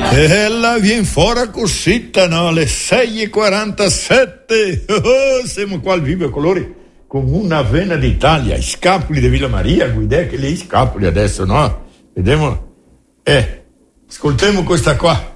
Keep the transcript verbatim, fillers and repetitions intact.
E la vien fuori cosita, no? Alle sei e quarantasette. Oh, siamo qua al Vivo Colori con una vena d'Italia. I scapoli di Villa Maria, guidè che lì scapoli adesso, no? Vediamo. Eh, ascoltiamo questa qua.